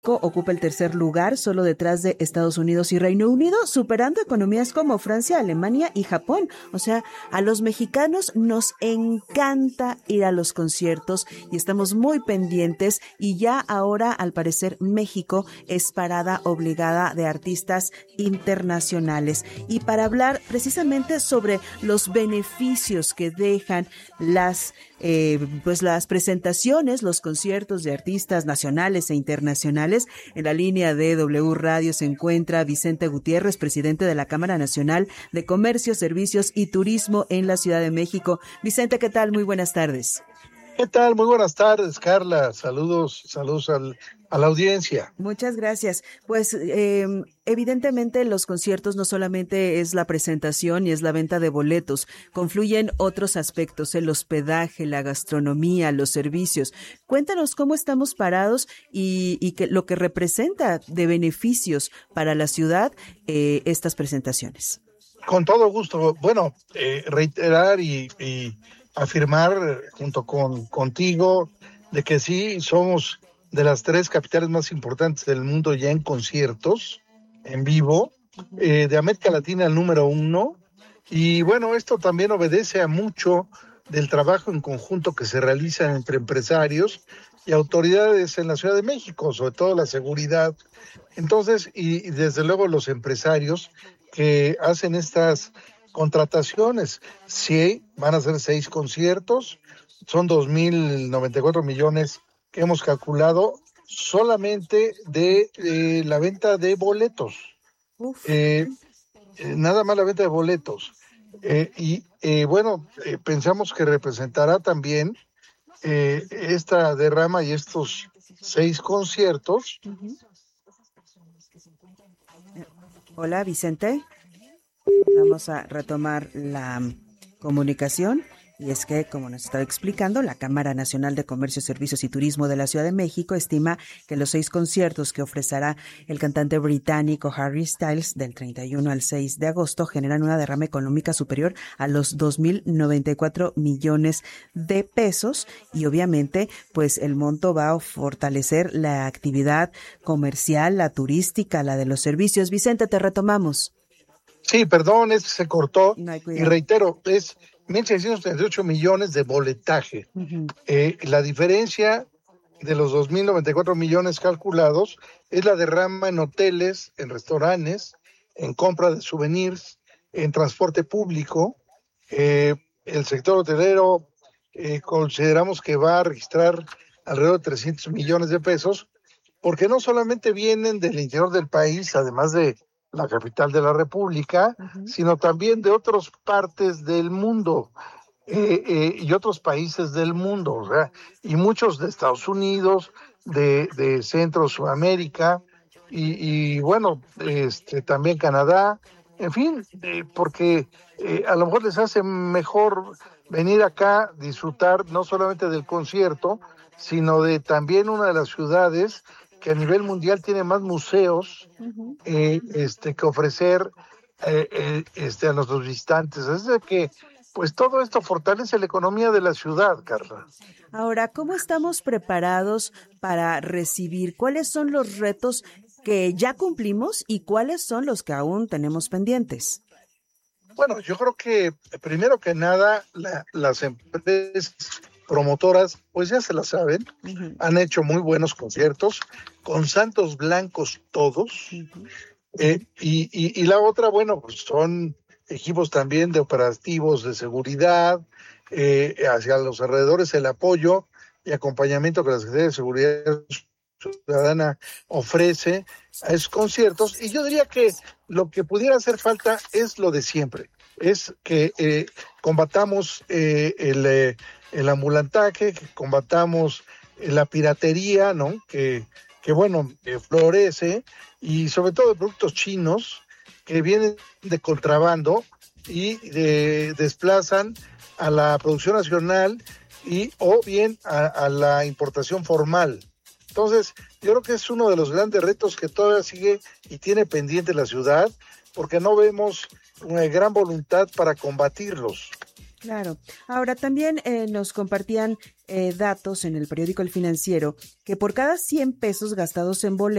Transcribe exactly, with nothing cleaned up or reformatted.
ocupa el tercer lugar, solo detrás de Estados Unidos y Reino Unido, superando economías como Francia, Alemania y Japón. O sea, a los mexicanos nos encanta ir a los conciertos y estamos muy pendientes, y ya ahora, al parecer, México es parada obligada de artistas internacionales. Y para hablar precisamente sobre los beneficios que dejan las Eh, pues las presentaciones, los conciertos de artistas nacionales e internacionales. En la línea de W Radio se encuentra Vicente Gutiérrez, presidente de la Cámara Nacional de Comercio, Servicios y Turismo en la Ciudad de México. Vicente, ¿qué tal? Muy buenas tardes. ¿Qué tal? Muy buenas tardes, Carla. Saludos, saludos al, a la audiencia. Muchas gracias. Pues eh, evidentemente los conciertos no solamente es la presentación y es la venta de boletos, confluyen otros aspectos, el hospedaje, la gastronomía, los servicios. Cuéntanos cómo estamos parados y, y que, lo que representa de beneficios para la ciudad eh, estas presentaciones. Con todo gusto. Bueno, eh, reiterar y, y afirmar junto con contigo de que sí somos de las tres capitales más importantes del mundo ya en conciertos en vivo, eh, de América Latina el número uno, y bueno, esto también obedece a mucho del trabajo en conjunto que se realiza entre empresarios y autoridades en la Ciudad de México, sobre todo la seguridad. Entonces, y, y desde luego los empresarios que hacen estas contrataciones. Sí, van a ser seis conciertos, son dos mil noventa y cuatro millones que hemos calculado solamente de eh, la venta de boletos. Eh, eh, nada más la venta de boletos. Eh, y eh, bueno, eh, pensamos que representará también eh, esta derrama y estos seis conciertos. Hola, Vicente. Vamos a retomar la comunicación. Y es que, como nos estaba explicando, la Cámara Nacional de Comercio, Servicios y Turismo de la Ciudad de México estima que los seis conciertos que ofrecerá el cantante británico Harry Styles del treinta y uno al seis de agosto generan una derrama económica superior a los dos mil noventa y cuatro millones de pesos, y obviamente pues el monto va a fortalecer la actividad comercial, la turística, la de los servicios. Vicente, te retomamos. Sí, perdón, es que se cortó. No hay Y reitero, es mil seiscientos treinta y ocho millones de boletaje. Uh-huh. Eh, la diferencia de los dos mil noventa y cuatro millones calculados es la derrama en hoteles, en restaurantes, en compra de souvenirs, en transporte público. Eh, el sector hotelero eh, consideramos que va a registrar alrededor de trescientos millones de pesos, porque no solamente vienen del interior del país, además de la capital de la República, uh-huh, sino también de otras partes del mundo eh, eh, y otros países del mundo, o sea, y muchos de Estados Unidos, de, de Centro, Sudamérica, y, y bueno, este, también Canadá, en fin, eh, porque eh, a lo mejor les hace mejor venir acá, disfrutar no solamente del concierto, sino de también una de las ciudades que a nivel mundial tiene más museos uh-huh. eh, este, que ofrecer eh, eh, este, a nuestros visitantes. Es de que, pues todo esto fortalece la economía de la ciudad, Carla. Ahora, ¿cómo estamos preparados para recibir? ¿Cuáles son los retos que ya cumplimos y cuáles son los que aún tenemos pendientes? Bueno, yo creo que primero que nada la, las empresas promotoras, pues ya se la saben, uh-huh. han hecho muy buenos conciertos, con santos blancos todos, uh-huh. eh, y, y, y la otra, bueno, pues son equipos también de operativos de seguridad, eh, hacia los alrededores el apoyo y acompañamiento que la Secretaría de Seguridad Ciudadana ofrece a esos conciertos, y yo diría que lo que pudiera hacer falta es lo de siempre, es que eh, combatamos eh, el... Eh, el ambulantaje, que combatamos la piratería, ¿no? Que, que bueno, eh, florece, y sobre todo de productos chinos que vienen de contrabando y de, desplazan a la producción nacional y o bien a, a la importación formal. Entonces, yo creo que es uno de los grandes retos que todavía sigue y tiene pendiente la ciudad, porque no vemos una gran voluntad para combatirlos. Claro. Ahora también eh, nos compartían eh, datos en el periódico El Financiero que por cada cien pesos gastados en boletos,